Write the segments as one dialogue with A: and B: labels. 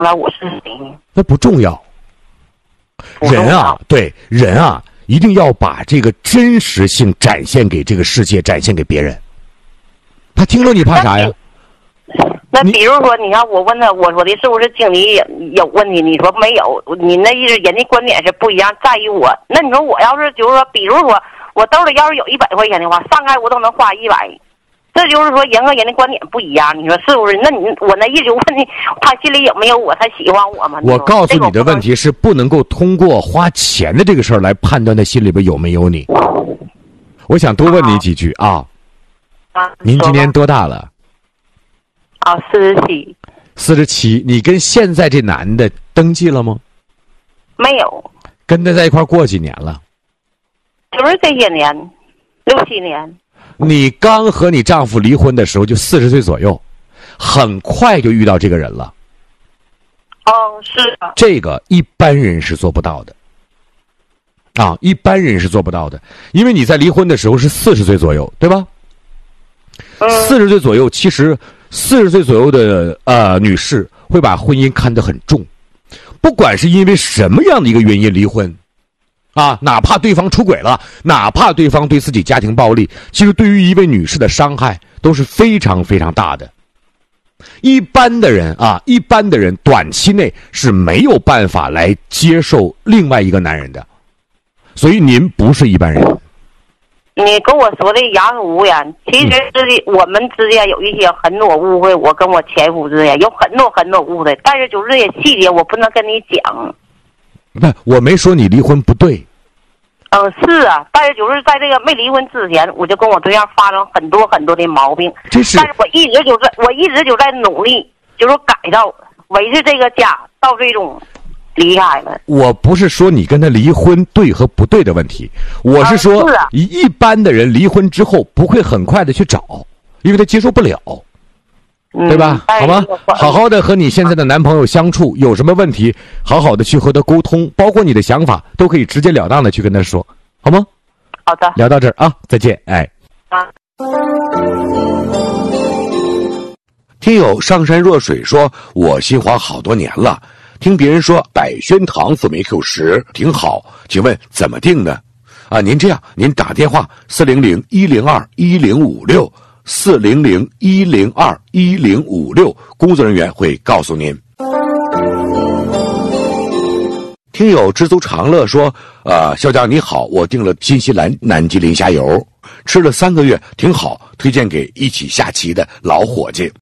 A: 来我是谁呢？
B: 那不重要。人啊，对人啊，一定要把这个真实性展现给这个世界，展现给别人。他听了你怕啥呀？
A: 那比如说，你看我问他，我说的是不是经理有问题？你说没有，你那意思人家观点是不一样，在于我。那你说我要是就是说，比如说我兜里要是有100块钱的话，上开我都能花100。这就是说人和人的观点不一样，你说是不是？那我那意思就问你，他心里有没有我？他喜欢我吗？
B: 我告诉你的问题是不能够通过花钱的这个事儿来判断他心里边有没有你。我想多问你几句啊。您今年多大了
A: ？47。
B: 47，你跟现在这男的登记了吗？
A: 没有。
B: 跟他在一块过几年了？
A: 就是这些年，6、7年。
B: 你刚和你丈夫离婚的时候就40岁左右，很快就遇到这个人了。
A: 是的。
B: 这个一般人是做不到的。一般人是做不到的，因为你在离婚的时候是40岁左右，对吧？40岁左右，其实40岁左右的女士会把婚姻看得很重，不管是因为什么样的一个原因离婚。哪怕对方出轨了，哪怕对方对自己家庭暴力，其实对于一位女士的伤害都是非常非常大的。一般的人短期内是没有办法来接受另外一个男人的，所以您不是一般人。
A: 你跟我说的哑口无言，其实我们之间有一些很多误会，我跟我前夫之间有很多很多误会，但是就是这些细节我不能跟你讲。
B: 不，我没说你离婚不对。
A: 是啊，但是就是在这个没离婚之前，我就跟我对象发生很多很多的毛病。但是我一直就在努力，就是改造维持这个家，到最终离开了。
B: 我不是说你跟他离婚对和不对的问题，我是说一般的人离婚之后不会很快的去找，因为他接受不了。对吧？好吗？好好的和你现在的男朋友相处，有什么问题，好好的去和他沟通，包括你的想法，都可以直截了当的去跟他说，好吗？
A: 好的。
B: 聊到这儿啊，再见。听友上山若水说，我新黄好多年了，听别人说百宣堂辅酶 Q10挺好，请问怎么定呢？您这样，您打电话400-102-1056，400-102-1056，工作人员会告诉您。听友知足常乐说，校长你好，我订了新西兰南极磷虾油，吃了3个月，挺好，推荐给一起下棋的老伙计。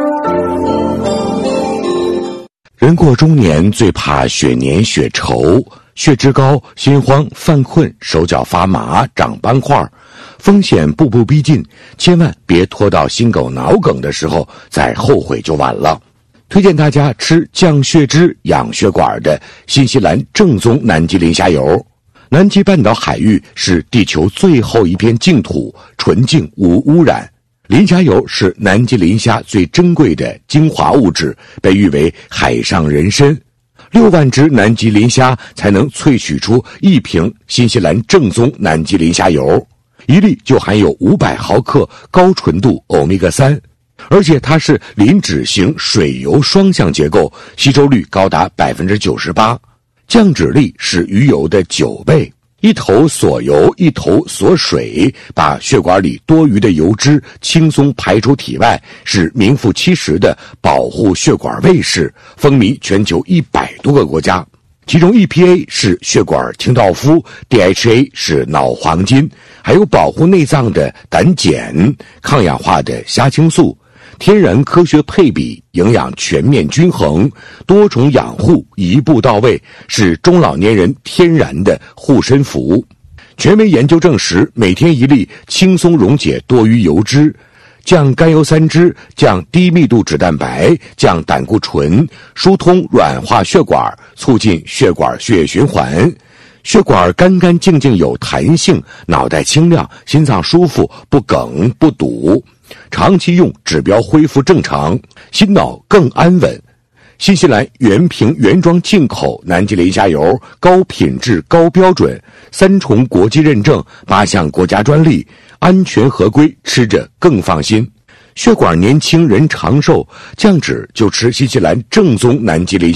B: 人过中年最怕血黏血稠，血脂高、心慌、犯困、手脚发麻、长斑块，风险步步逼近，千万别拖到心梗脑梗的时候再后悔就晚了。推荐大家吃降血脂、养血管的新西兰正宗南极磷虾油。南极半岛海域是地球最后一片净土，纯净无污染。磷虾油是南极磷虾最珍贵的精华物质，被誉为海上人参。6万只南极磷虾才能萃取出1瓶新西兰正宗南极磷虾油，1粒就含有500毫克高纯度欧米伽3，而且它是磷脂型水油双向结构，吸收率高达 98%， 降脂力是鱼油的9倍。一头锁油，一头锁水，把血管里多余的油脂轻松排出体外，是名副其实的保护血管卫士，风靡全球100多个国家。其中 EPA 是血管清道夫， DHA 是脑黄金，还有保护内脏的胆碱，抗氧化的虾青素，天然科学配比，营养全面均衡，多重养护一步到位，是中老年人天然的护身符。权威研究证实，每天1粒轻松溶解多余油脂，降甘油三酯，降低密度脂蛋白，降胆固醇，疏通软化血管，促进血管血液循环，血管干干净净有弹性，脑袋清亮，心脏舒服，不梗不堵，长期用指标恢复正常，心脑更安稳。新西兰原瓶原装进口南极磷虾油，高品质高标准，3重国际认证，8项国家专利，安全合规，吃着更放心。血管年轻人长寿，降脂就吃新西兰正宗南极磷虾